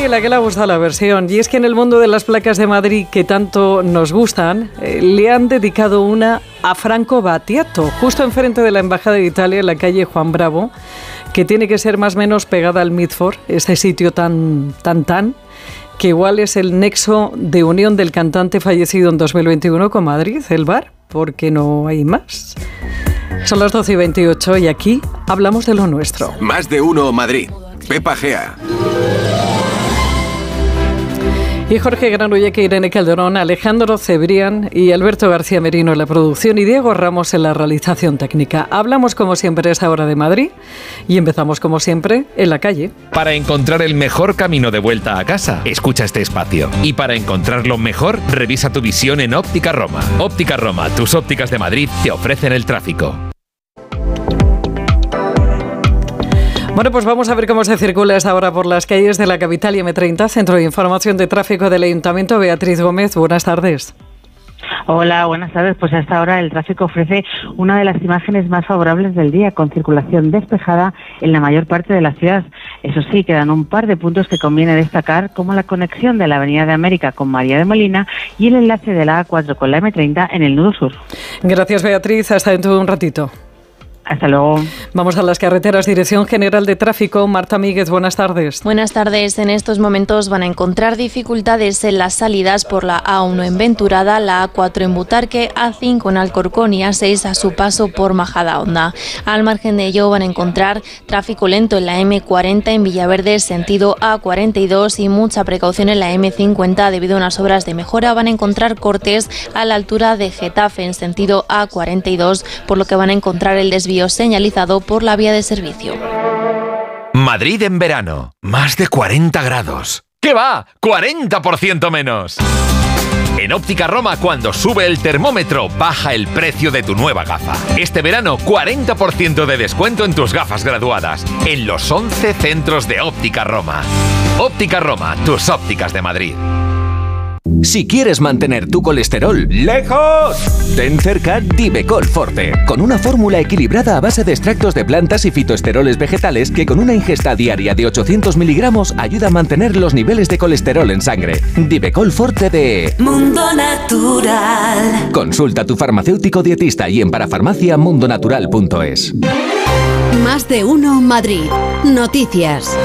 Ángela, que le ha gustado la versión. Y es que en el mundo de las placas de Madrid, que tanto nos gustan, le han dedicado una a Franco Battiato, justo enfrente de la Embajada de Italia, en la calle Juan Bravo, que tiene que ser más o menos pegada al Midford, ese sitio tan, que igual es el nexo de unión del cantante fallecido en 2021 con Madrid, el bar, porque no hay más. Son las 12:28 y aquí hablamos de lo nuestro. Más de uno Madrid. Pepa Gea. Y Jorge Granulleque, Irene Calderón, Alejandro Cebrián y Alberto García Merino en la producción y Diego Ramos en la realización técnica. Hablamos como siempre a esta hora de Madrid y empezamos como siempre en la calle. Para encontrar el mejor camino de vuelta a casa, escucha este espacio. Y para encontrarlo mejor, revisa tu visión en Óptica Roma. Óptica Roma, tus ópticas de Madrid te ofrecen el tráfico. Bueno, pues vamos a ver cómo se circula esta hora por las calles de la capital y M30, Centro de Información de Tráfico del Ayuntamiento. Beatriz Gómez, buenas tardes. Hola, buenas tardes. Pues a esta hora el tráfico ofrece una de las imágenes más favorables del día, con circulación despejada en la mayor parte de la ciudad. Eso sí, quedan un par de puntos que conviene destacar, como la conexión de la Avenida de América con María de Molina y el enlace de la A4 con la M30 en el nudo sur. Gracias, Beatriz. Hasta dentro de un ratito. Hasta luego. Vamos a las carreteras. Dirección General de Tráfico. Marta Míguez, buenas tardes. Buenas tardes. En estos momentos van a encontrar dificultades en las salidas por la A1 en Venturada, la A4 en Butarque, A5 en Alcorcón y A6 a su paso por Majadahonda. Al margen de ello van a encontrar tráfico lento en la M40 en Villaverde, sentido A42, y mucha precaución en la M50 debido a unas obras de mejora. Van a encontrar cortes a la altura de Getafe en sentido A42, por lo que van a encontrar el desvío señalizado por la vía de servicio. Madrid en verano. Más de 40 grados. ¿Qué va? ¡40% menos! En Óptica Roma, cuando sube el termómetro, baja el precio de tu nueva gafa. Este verano, 40% de descuento en tus gafas graduadas, en los 11 centros de Óptica Roma. Óptica Roma, tus ópticas de Madrid. Si quieres mantener tu colesterol lejos, ten cerca Divecol Forte, con una fórmula equilibrada a base de extractos de plantas y fitoesteroles vegetales que con una ingesta diaria de 800 miligramos ayuda a mantener los niveles de colesterol en sangre. Divecol Forte de Mundo Natural. Consulta a tu farmacéutico dietista y en parafarmacia.mundonatural.es. Más de uno Madrid. Noticias.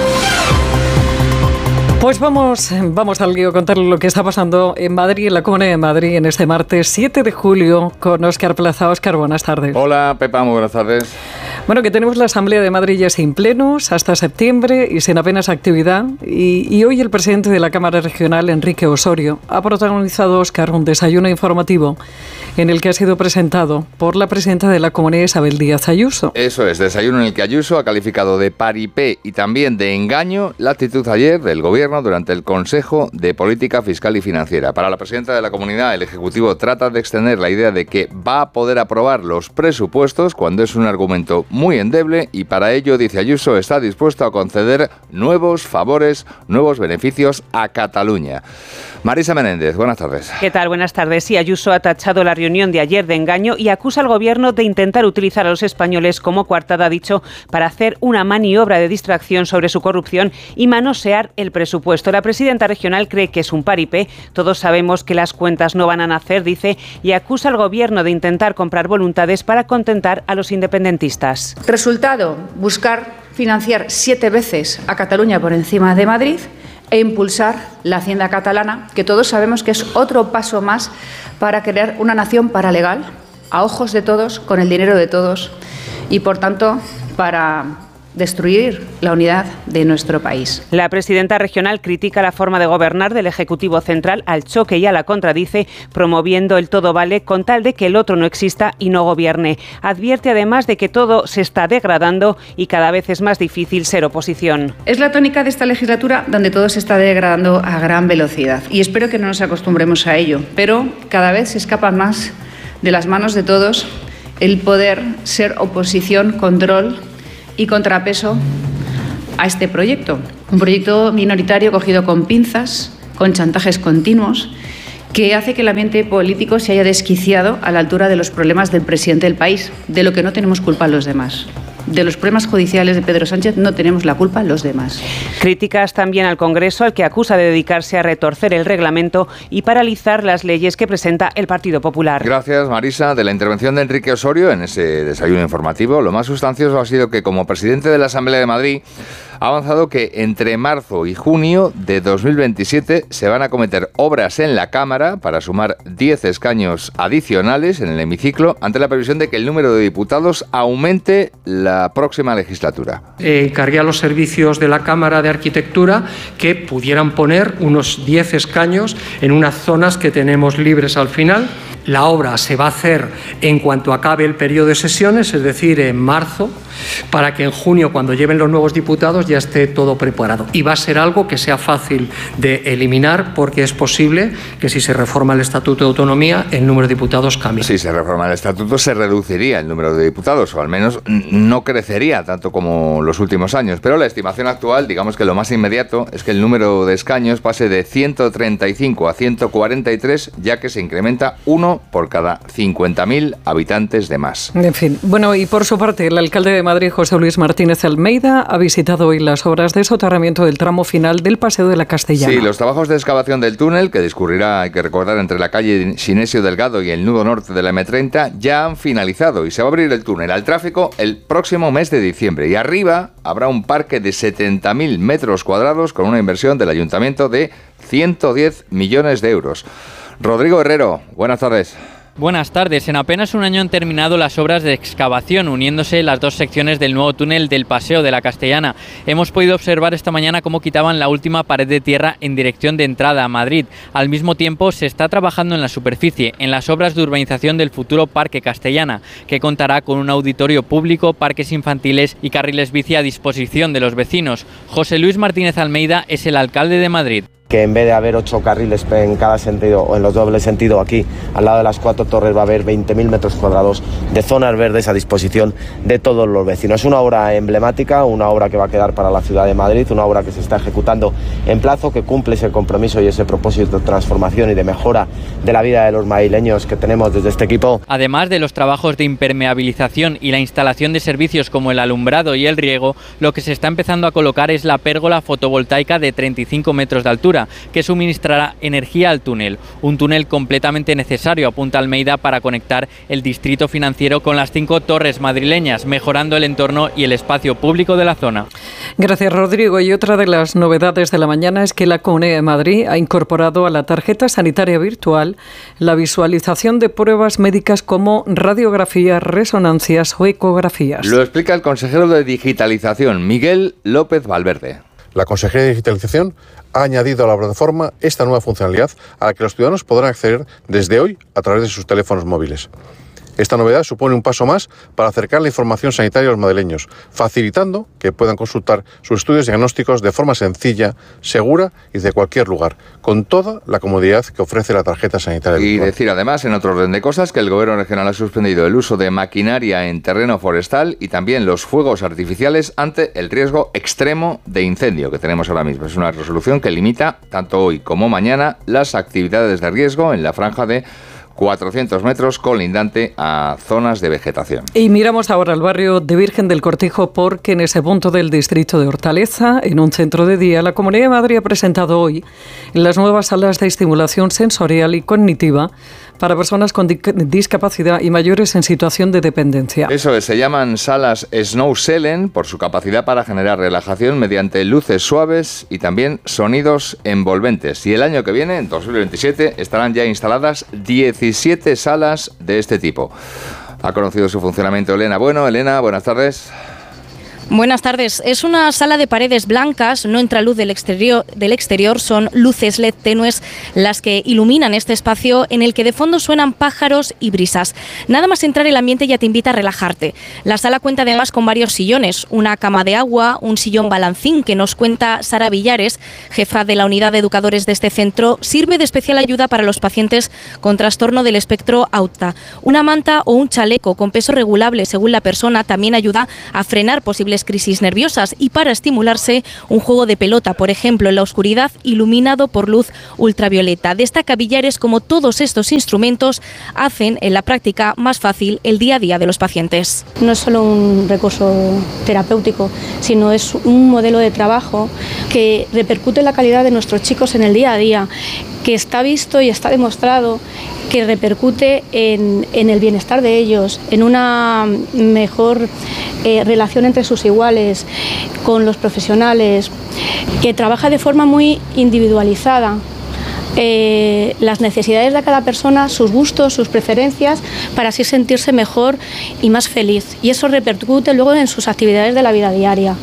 Pues vamos al lío, contarle lo que está pasando en Madrid, en la Comunidad de Madrid, en este martes 7 de julio, con Óscar Plaza. Óscar, buenas tardes. Hola, Pepa, muy buenas tardes. Bueno, que tenemos la Asamblea de Madrid ya sin plenos hasta septiembre y sin apenas actividad. Y hoy el presidente de la Cámara Regional, Enrique Osorio, ha protagonizado, Óscar, un desayuno informativo en el que ha sido presentado por la presidenta de la Comunidad, Isabel Díaz Ayuso. Eso es, desayuno en el que Ayuso ha calificado de paripé y también de engaño la actitud ayer del Gobierno durante el Consejo de Política Fiscal y Financiera. Para la presidenta de la Comunidad, el Ejecutivo trata de extender la idea de que va a poder aprobar los presupuestos cuando es un argumento muy endeble y para ello, dice Ayuso, está dispuesto a conceder nuevos favores, nuevos beneficios a Cataluña. Marisa Menéndez, buenas tardes. ¿Qué tal? Buenas tardes. Sí, Ayuso ha tachado la reunión de ayer de engaño y acusa al Gobierno de intentar utilizar a los españoles como coartada, ha dicho, para hacer una maniobra de distracción sobre su corrupción y manosear el presupuesto. La presidenta regional cree que es un paripé. Todos sabemos que las cuentas no van a nacer, dice, y acusa al Gobierno de intentar comprar voluntades para contentar a los independentistas. Resultado, buscar financiar 7 veces a Cataluña por encima de Madrid e impulsar la hacienda catalana, que todos sabemos que es otro paso más para crear una nación paralegal, a ojos de todos, con el dinero de todos, y por tanto para destruir la unidad de nuestro país. La presidenta regional critica la forma de gobernar del Ejecutivo Central, al choque y a la contradice, promoviendo el todo vale con tal de que el otro no exista y no gobierne. Advierte además de que todo se está degradando y cada vez es más difícil ser oposición. Es la tónica de esta legislatura donde todo se está degradando a gran velocidad y espero que no nos acostumbremos a ello, pero cada vez se escapa más de las manos de todos el poder ser oposición, control y contrapeso a este proyecto. Un proyecto minoritario cogido con pinzas, con chantajes continuos, que hace que el ambiente político se haya desquiciado a la altura de los problemas del presidente del país, de lo que no tenemos culpa los demás. De los problemas judiciales de Pedro Sánchez no tenemos la culpa los demás. Críticas también al Congreso, al que acusa de dedicarse a retorcer el reglamento y paralizar las leyes que presenta el Partido Popular. Gracias, Marisa. De la intervención de Enrique Osorio en ese desayuno informativo, lo más sustancioso ha sido que, como presidente de la Asamblea de Madrid, ha avanzado que entre marzo y junio de 2027 se van a acometer obras en la Cámara para sumar 10 escaños adicionales en el hemiciclo, ante la previsión de que el número de diputados aumente la próxima legislatura. Encargué a los servicios de la Cámara de Arquitectura que pudieran poner unos 10 escaños en unas zonas que tenemos libres al final. La obra se va a hacer en cuanto acabe el periodo de sesiones, es decir, en marzo, para que en junio, cuando lleven los nuevos diputados, ya esté todo preparado. Y va a ser algo que sea fácil de eliminar, porque es posible que, si se reforma el Estatuto de Autonomía, el número de diputados cambie. Si se reforma el Estatuto, se reduciría el número de diputados, o al menos no crecería tanto como los últimos años. Pero la estimación actual, digamos que lo más inmediato, es que el número de escaños pase de 135 a 143, ya que se incrementa uno por cada 50.000 habitantes de más. En fin, bueno, y por su parte, el alcalde de Madrid, José Luis Martínez Almeida, ha visitado hoy las obras de soterramiento del tramo final del Paseo de la Castellana. Sí, los trabajos de excavación del túnel, que discurrirá, hay que recordar, entre la calle Sinesio Delgado y el nudo norte de la M30, ya han finalizado y se va a abrir el túnel al tráfico el próximo mes de diciembre. Y arriba habrá un parque de 70.000 metros cuadrados con una inversión del ayuntamiento de 110 millones de euros. Rodrigo Herrero, buenas tardes. Buenas tardes. En apenas un año han terminado las obras de excavación, uniéndose las dos secciones del nuevo túnel del Paseo de la Castellana. Hemos podido observar esta mañana cómo quitaban la última pared de tierra en dirección de entrada a Madrid. Al mismo tiempo, se está trabajando en la superficie, en las obras de urbanización del futuro Parque Castellana, que contará con un auditorio público, parques infantiles y carriles bici a disposición de los vecinos. José Luis Martínez Almeida es el alcalde de Madrid. Que en vez de haber 8 carriles en cada sentido o en los dobles sentidos, aquí al lado de las 4 torres va a haber 20.000 metros cuadrados de zonas verdes a disposición de todos los vecinos. Es una obra emblemática, una obra que va a quedar para la ciudad de Madrid, una obra que se está ejecutando en plazo, que cumple ese compromiso y ese propósito de transformación y de mejora de la vida de los madrileños que tenemos desde este equipo. Además de los trabajos de impermeabilización y la instalación de servicios como el alumbrado y el riego, lo que se está empezando a colocar es la pérgola fotovoltaica de 35 metros de altura, que suministrará energía al túnel. Un túnel completamente necesario, apunta Almeida, para conectar el distrito financiero con las 5 torres madrileñas, mejorando el entorno y el espacio público de la zona. Gracias, Rodrigo. Y otra de las novedades de la mañana es que la Comunidad de Madrid ha incorporado a la tarjeta sanitaria virtual la visualización de pruebas médicas como radiografías, resonancias o ecografías. Lo explica el consejero de Digitalización, Miguel López Valverde. La Consejería de Digitalización ha añadido a la plataforma esta nueva funcionalidad a la que los ciudadanos podrán acceder desde hoy a través de sus teléfonos móviles. Esta novedad supone un paso más para acercar la información sanitaria a los madrileños, facilitando que puedan consultar sus estudios diagnósticos de forma sencilla, segura y desde cualquier lugar, con toda la comodidad que ofrece la tarjeta sanitaria virtual. Y decir además, en otro orden de cosas, que el Gobierno regional ha suspendido el uso de maquinaria en terreno forestal y también los fuegos artificiales ante el riesgo extremo de incendio que tenemos ahora mismo. Es una resolución que limita, tanto hoy como mañana, las actividades de riesgo en la franja de 400 metros colindante a zonas de vegetación. Y miramos ahora al barrio de Virgen del Cortijo, porque en ese punto del distrito de Hortaleza, en un centro de día, la Comunidad de Madrid ha presentado hoy las nuevas salas de estimulación sensorial y cognitiva para personas con discapacidad y mayores en situación de dependencia. Eso es, se llaman salas Snow Selen por su capacidad para generar relajación mediante luces suaves y también sonidos envolventes. Y el año que viene, en 2027, estarán ya instaladas 17 salas de este tipo. Ha conocido su funcionamiento Elena Bueno. Elena, buenas tardes. Buenas tardes. Es una sala de paredes blancas, no entra luz del exterior, son luces LED tenues las que iluminan este espacio en el que de fondo suenan pájaros y brisas. Nada más entrar el ambiente ya te invita a relajarte. La sala cuenta además con varios sillones, una cama de agua, un sillón balancín que nos cuenta Sara Villares, jefa de la unidad de educadores de este centro, sirve de especial ayuda para los pacientes con trastorno del espectro autista. Una manta o un chaleco con peso regulable según la persona también ayuda a frenar posibles crisis nerviosas, y para estimularse un juego de pelota, por ejemplo, en la oscuridad, iluminado por luz ultravioleta. Destaca Villares como todos estos instrumentos hacen en la práctica más fácil el día a día de los pacientes. No es solo un recurso terapéutico, sino es un modelo de trabajo que repercute en la calidad de nuestros chicos en el día a día, que está visto y está demostrado que repercute en el bienestar de ellos, en una mejor relación entre sus iguales, con los profesionales, que trabaja de forma muy individualizada. Las necesidades de cada persona, sus gustos, sus preferencias, para así sentirse mejor y más feliz. Y eso repercute luego en sus actividades de la vida diaria.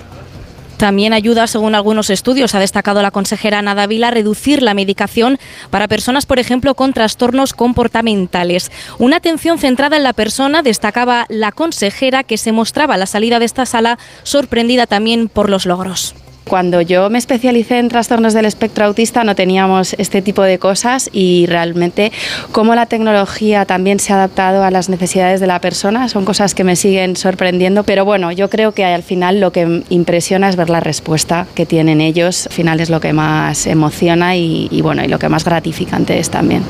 También ayuda, según algunos estudios, ha destacado la consejera Ana Dávila, a reducir la medicación para personas, por ejemplo, con trastornos comportamentales. Una atención centrada en la persona, destacaba la consejera, que se mostraba a la salida de esta sala sorprendida también por los logros. Cuando yo me especialicé en trastornos del espectro autista no teníamos este tipo de cosas y realmente cómo la tecnología también se ha adaptado a las necesidades de la persona son cosas que me siguen sorprendiendo, pero bueno, yo creo que al final lo que impresiona es ver la respuesta que tienen ellos, al final es lo que más emociona y lo que más gratificante es también.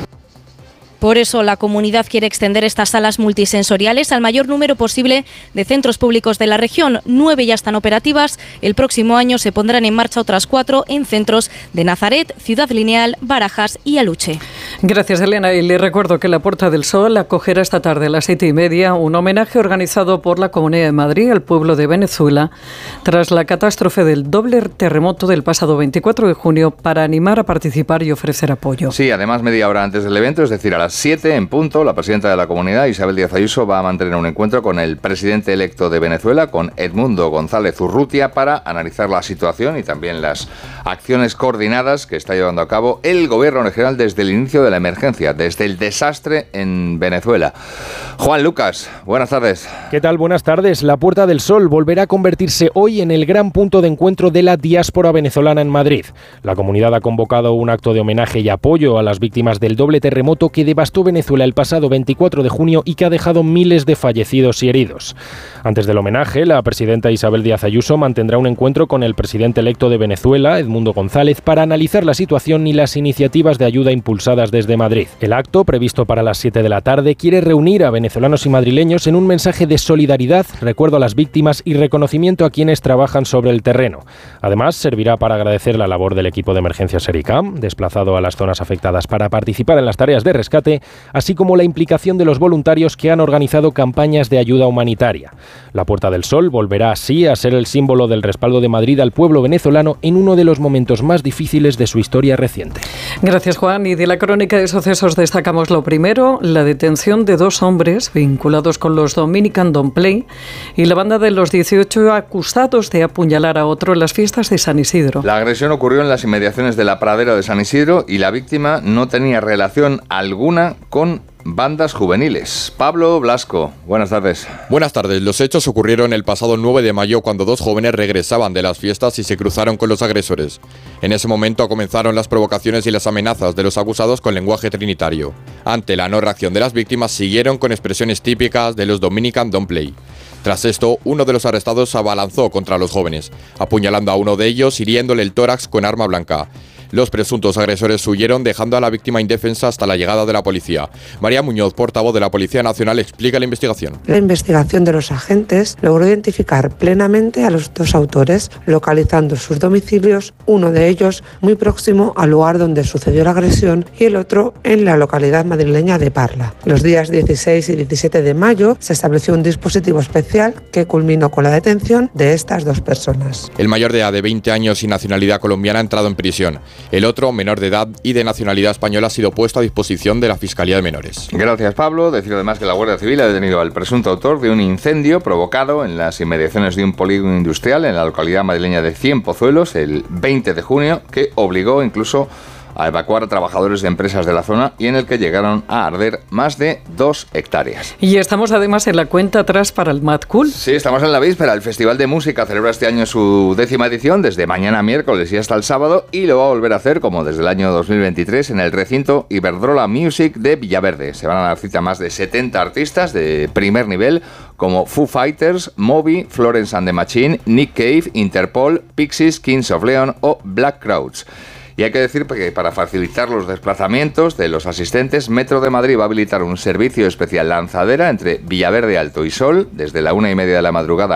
Por eso la comunidad quiere extender estas salas multisensoriales al mayor número posible de centros públicos de la región. 9 ya están operativas. El próximo año se pondrán en marcha otras 4 en centros de Nazaret, Ciudad Lineal, Barajas y Aluche. Gracias, Elena. Y le recuerdo que la Puerta del Sol acogerá esta tarde a las 7:30 un homenaje organizado por la Comunidad de Madrid al pueblo de Venezuela tras la catástrofe del doble terremoto del pasado 24 de junio para animar a participar y ofrecer apoyo. Sí, además media hora antes del evento, es decir, a las 7 en punto, la presidenta de la comunidad, Isabel Díaz Ayuso, va a mantener un encuentro con el presidente electo de Venezuela, con Edmundo González Urrutia, para analizar la situación y también las acciones coordinadas que está llevando a cabo el gobierno regional desde el inicio de la emergencia, desde el desastre en Venezuela. Juan Lucas, buenas tardes. ¿Qué tal? Buenas tardes. La Puerta del Sol volverá a convertirse hoy en el gran punto de encuentro de la diáspora venezolana en Madrid. La comunidad ha convocado un acto de homenaje y apoyo a las víctimas del doble terremoto que devastó Venezuela el pasado 24 de junio y que ha dejado miles de fallecidos y heridos. Antes del homenaje, la presidenta Isabel Díaz Ayuso mantendrá un encuentro con el presidente electo de Venezuela, Edmundo González, para analizar la situación y las iniciativas de ayuda impulsadas desde Madrid. El acto, previsto para las 7 de la tarde, quiere reunir a venezolanos y madrileños en un mensaje de solidaridad, recuerdo a las víctimas y reconocimiento a quienes trabajan sobre el terreno. Además, servirá para agradecer la labor del equipo de emergencias Ericam, desplazado a las zonas afectadas para participar en las tareas de rescate, así como la implicación de los voluntarios que han organizado campañas de ayuda humanitaria. La Puerta del Sol volverá así a ser el símbolo del respaldo de Madrid al pueblo venezolano en uno de los momentos más difíciles de su historia reciente. Gracias, Juan. Y de la crónica de sucesos destacamos lo primero, la detención de 2 hombres vinculados con los Dominican Don't Play y la banda de los 18 acusados de apuñalar a otro en las fiestas de San Isidro. La agresión ocurrió en las inmediaciones de la pradera de San Isidro y la víctima no tenía relación alguna con bandas juveniles. Pablo Blasco, buenas tardes. Buenas tardes. Los hechos ocurrieron el pasado 9 de mayo cuando 2 jóvenes regresaban de las fiestas y se cruzaron con los agresores. En ese momento comenzaron las provocaciones y las amenazas de los acusados con lenguaje trinitario. Ante la no reacción de las víctimas, siguieron con expresiones típicas de los Dominican Don't Play. Tras esto, uno de los arrestados se abalanzó contra los jóvenes, apuñalando a uno de ellos, hiriéndole el tórax con arma blanca. Los presuntos agresores huyeron, dejando a la víctima indefensa hasta la llegada de la policía. María Muñoz, portavoz de la Policía Nacional, explica la investigación. La investigación de los agentes logró identificar plenamente a los 2 autores, localizando sus domicilios, uno de ellos muy próximo al lugar donde sucedió la agresión y el otro en la localidad madrileña de Parla. Los días 16 y 17 de mayo se estableció un dispositivo especial que culminó con la detención de estas 2 personas. El mayor de edad de 20 años y nacionalidad colombiana ha entrado en prisión. El otro, menor de edad y de nacionalidad española, ha sido puesto a disposición de la Fiscalía de Menores. Gracias, Pablo. Decir además que la Guardia Civil ha detenido al presunto autor de un incendio provocado en las inmediaciones de un polígono industrial en la localidad madrileña de Cienpozuelos el 20 de junio, que obligó incluso a evacuar a trabajadores de empresas de la zona y en el que llegaron a arder más de 2 hectáreas. Y estamos además en la cuenta atrás para el Mad Cool. Sí, estamos en la víspera. El Festival de Música celebra este año su 10ª edición desde mañana miércoles y hasta el sábado, y lo va a volver a hacer como desde el año 2023 en el recinto Iberdrola Music de Villaverde. Se van a dar cita más de 70 artistas de primer nivel como Foo Fighters, Moby, Florence and the Machine, Nick Cave, Interpol, Pixies, Kings of Leon o Black Crowes. Y hay que decir que para facilitar los desplazamientos de los asistentes, Metro de Madrid va a habilitar un servicio especial lanzadera entre Villaverde Alto y Sol, desde la 1:30 de la madrugada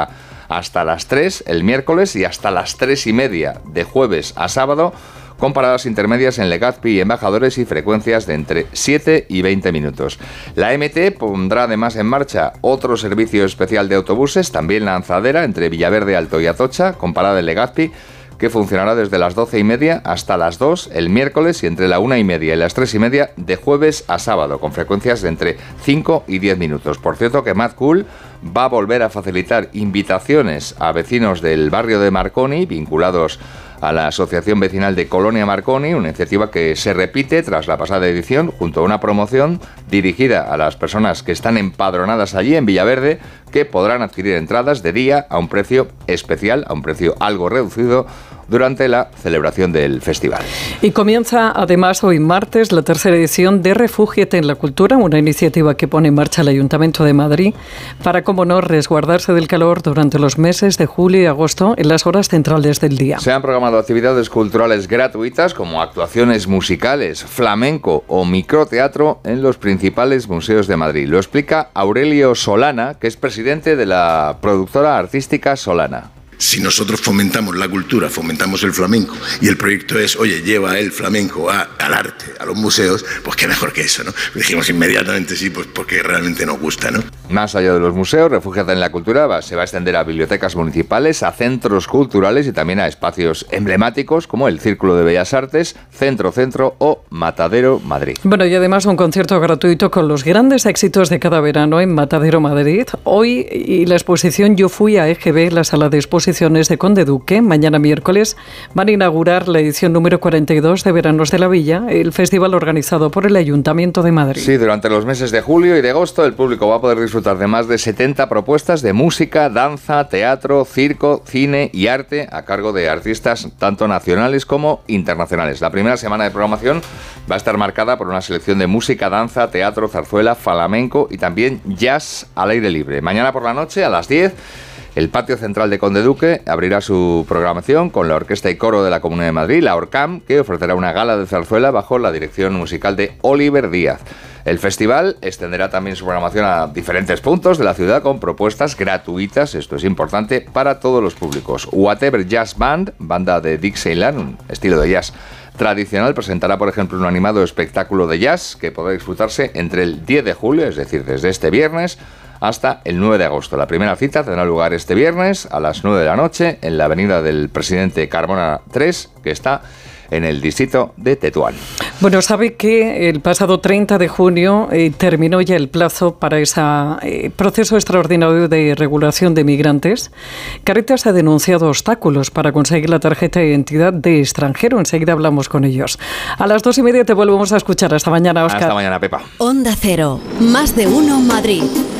hasta las 3 el miércoles y hasta las 3:30 de jueves a sábado, con paradas intermedias en Legazpi y Embajadores y frecuencias de entre 7 y 20 minutos. La MT pondrá además en marcha otro servicio especial de autobuses, también lanzadera, entre Villaverde Alto y Atocha, con parada en Legazpi, que funcionará desde las 12:30 hasta las 2 el miércoles y entre la 1:30 y las 3:30 de jueves a sábado, con frecuencias de entre 5 y 10 minutos. Por cierto que Mad Cool va a volver a facilitar invitaciones a vecinos del barrio de Marconi, vinculados a la Asociación Vecinal de Colonia Marconi, una iniciativa que se repite tras la pasada edición, junto a una promoción dirigida a las personas que están empadronadas allí en Villaverde, que podrán adquirir entradas de día a un precio especial, a un precio algo reducido, durante la celebración del festival. Y comienza además hoy martes la tercera edición de Refúgiate en la Cultura, una iniciativa que pone en marcha el Ayuntamiento de Madrid para, como no, resguardarse del calor durante los meses de julio y agosto en las horas centrales del día. Se han programado actividades culturales gratuitas como actuaciones musicales, flamenco o microteatro en los principales museos de Madrid. Lo explica Aurelio Solana, que es presidente de la productora artística Solana. Si nosotros fomentamos la cultura, fomentamos el flamenco, y el proyecto es, oye, lleva el flamenco al arte, a los museos, pues qué mejor que eso, ¿no? Dijimos inmediatamente sí, pues porque realmente nos gusta, ¿no? Más allá de los museos, Refúgiate en la Cultura se va a extender a bibliotecas municipales, a centros culturales y también a espacios emblemáticos como el Círculo de Bellas Artes, Centro o Matadero Madrid. Bueno, y además un concierto gratuito con los grandes éxitos de cada verano en Matadero Madrid. Hoy y la exposición Yo Fui a EGB, la sala de exposiciones de Conde Duque, mañana miércoles, van a inaugurar la edición número 42 de Veranos de la Villa, el festival organizado por el Ayuntamiento de Madrid. Sí, durante los meses de julio y de agosto el público va a poder disfrutar de más de 70 propuestas de música, danza, teatro, circo, cine y arte a cargo de artistas tanto nacionales como internacionales. La primera semana de programación va a estar marcada por una selección de música, danza, teatro, zarzuela, flamenco y también jazz al aire libre. Mañana por la noche a las 10... el Patio Central de Conde Duque abrirá su programación con la Orquesta y Coro de la Comunidad de Madrid, la Orcam, que ofrecerá una gala de zarzuela bajo la dirección musical de Oliver Díaz. El festival extenderá también su programación a diferentes puntos de la ciudad con propuestas gratuitas, esto es importante, para todos los públicos. Whatever Jazz Band, banda de Dixieland, un estilo de jazz tradicional, presentará, por ejemplo, un animado espectáculo de jazz que podrá disfrutarse entre el 10 de julio, es decir, desde este viernes, hasta el 9 de agosto. La primera cita tendrá lugar este viernes a las 9 de la noche en la avenida del Presidente Carmona 3, que está en el distrito de Tetuán. Bueno, sabe que el pasado 30 de junio terminó ya el plazo para ese proceso extraordinario de regulación de migrantes. Cáritas ha denunciado obstáculos para conseguir la tarjeta de identidad de extranjero. Enseguida hablamos con ellos. A las 2:30 te volvemos a escuchar. Hasta mañana, Óscar. Hasta mañana, Pepa. Onda Cero. Más de uno Madrid.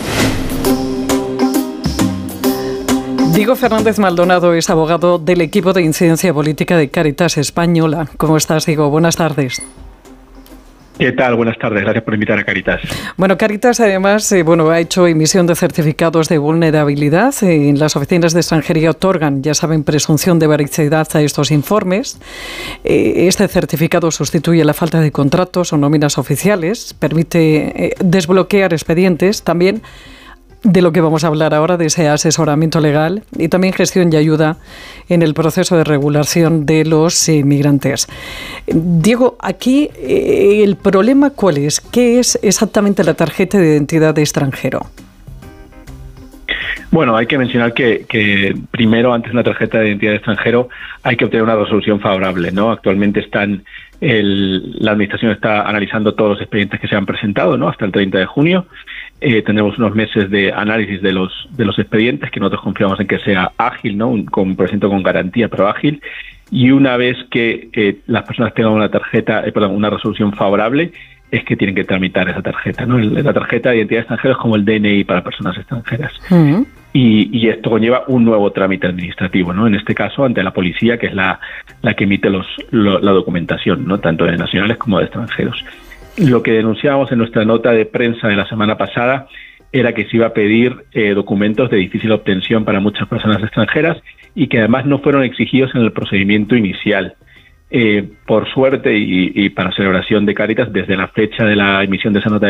Diego Fernández Maldonado es abogado del equipo de incidencia política de Cáritas Española. ¿Cómo estás, Diego? Buenas tardes. ¿Qué tal? Buenas tardes. Gracias por invitar a Cáritas. Bueno, Cáritas además ha hecho emisión de certificados de vulnerabilidad. En las oficinas de extranjería otorgan, ya saben, presunción de veracidad a estos informes. Este certificado sustituye la falta de contratos o nóminas oficiales, permite desbloquear expedientes, también de lo que vamos a hablar ahora, de ese asesoramiento legal y también gestión y ayuda en el proceso de regulación de los migrantes. Diego, aquí el problema ¿cuál es? ¿Qué es exactamente la tarjeta de identidad de extranjero? Bueno, hay que mencionar que primero, antes de una tarjeta de identidad de extranjero, hay que obtener una resolución favorable, ¿no? Actualmente la Administración está analizando todos los expedientes que se han presentado, ¿no? Hasta el 30 de junio. Tendremos unos meses de análisis de los expedientes, que nosotros confiamos en que sea ágil, ¿no? Presento con garantía, pero ágil. Y una vez que las personas tengan una resolución favorable, es que tienen que tramitar esa tarjeta, ¿no? La tarjeta de identidad extranjera es como el DNI para personas extranjeras. Uh-huh. Y esto conlleva un nuevo trámite administrativo, ¿no? En este caso, ante la policía, que es la que emite la documentación, ¿no? Tanto de nacionales como de extranjeros. Lo que denunciábamos en nuestra nota de prensa de la semana pasada era que se iba a pedir documentos de difícil obtención para muchas personas extranjeras y que además no fueron exigidos en el procedimiento inicial. Por suerte y para celebración de Cáritas, desde la fecha de la emisión de esa nota